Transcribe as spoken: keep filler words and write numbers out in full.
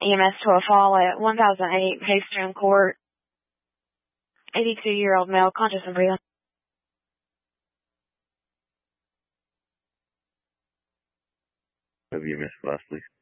E M S to a fall at one thousand eight Paystone Court. eighty-two-year-old male, conscious and breathing. Have you missed class, please?